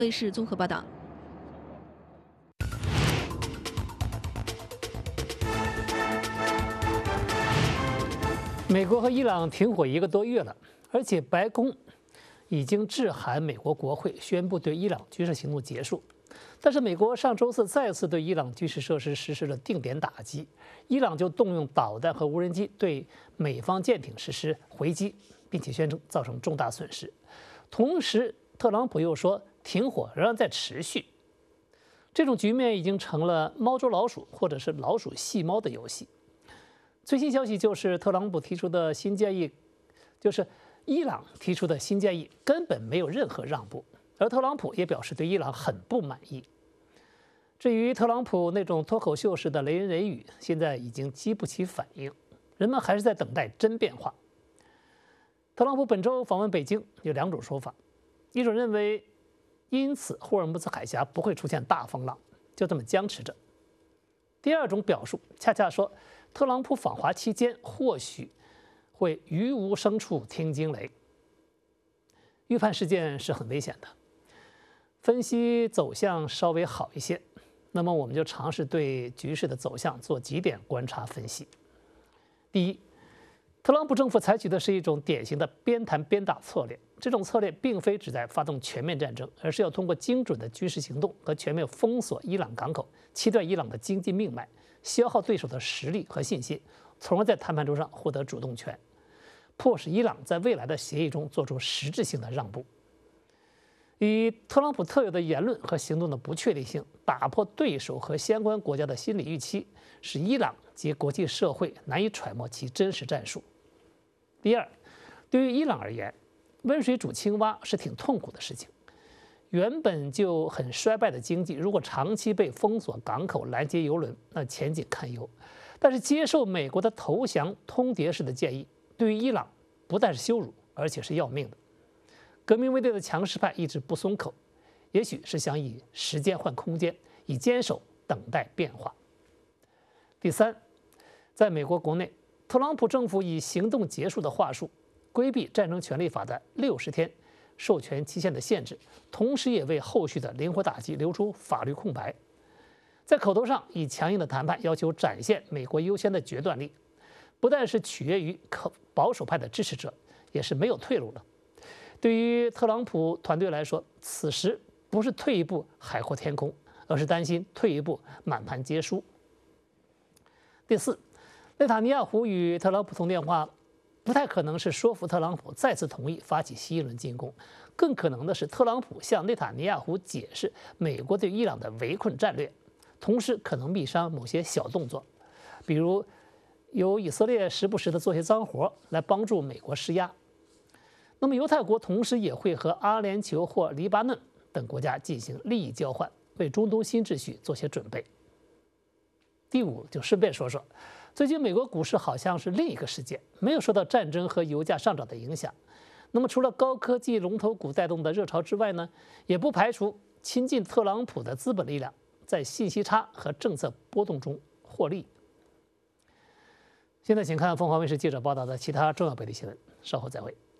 卫视综合报道。 美国和伊朗停火1个多月了，而且白宫已经致函美国国会，宣布对伊朗军事行动结束。但是美国上周四再次对伊朗军事设施实施了定点打击，伊朗就动用导弹和无人机对美方舰艇实施回击，并且宣称造成重大损失。同时，特朗普又说停火仍然在持续。这种局面已经成了猫捉老鼠或者是老鼠戏猫的游戏。最新消息就是特朗普提出的新建议，就是伊朗提出的新建议根本没有任何让步，而特朗普也表示对伊朗很不满意。至于特朗普那种脱口秀式的雷人雷语，现在已经激不起反应，人们还是在等待真变化。特朗普本周访问北京有2种说法，一种认为因此霍尔木兹海峡不会出现大风浪，就这么僵持着。第二种表述恰恰说特朗普访华期间或许会于无声处听惊雷。预判事件是很危险的，分析走向稍微好一些。那么我们就尝试对局势的走向做几点观察分析。第一，特朗普政府采取的是一种典型的边谈边打策略，这种策略并非旨在发动全面战争，而是要通过精准的军事行动和全面封锁伊朗港口，切断伊朗的经济命脉，消耗对手的实力和信心，从而在谈判桌上获得主动权，迫使伊朗在未来的协议中做出实质性的让步。以特朗普特有的言论和行动的不确定性，打破对手和相关国家的心理预期，使伊朗及国际社会难以揣摩其真实战术。第二，对于伊朗而言，温水煮青蛙是挺痛苦的事情。原本就很衰败的经济，如果长期被封锁港口、拦截油轮，那前景堪忧。但是接受美国的投降通牒式的建议，对于伊朗不但是羞辱，而且是要命的。革命卫队的强势派一直不松口，也许是想以时间换空间，以坚守等待变化。第三，在美国国内，特朗普政府以行动结束的话术，规避战争权利法的60天授权期限的限制，同时也为后续的灵活打击留出法律空白。在口头上以强硬的谈判要求展现美国优先的决断力，不但是取悦于保守派的支持者，也是没有退路了。对于特朗普团队来说，此时不是退一步海阔天空，而是担心退一步满盘皆输。第四，内塔尼亚胡与特朗普通电话，不太可能是说服特朗普再次同意发起新一轮进攻，更可能的是特朗普向内塔尼亚胡解释美国对伊朗的围困战略，同时可能密商某些小动作，比如由以色列时不时的做些脏活来帮助美国施压。那么犹太国同时也会和阿联酋或黎巴嫩等国家进行利益交换，为中东新秩序做些准备。第五，就顺便说说，最近美国股市好像是另一个世界，没有受到战争和油价上涨的影响。那么除了高科技龙头股带动的热潮之外呢，也不排除亲近特朗普的资本力量在信息差和政策波动中获利。现在请看凤凰卫视记者报道的其他重要本地新闻，稍后再会。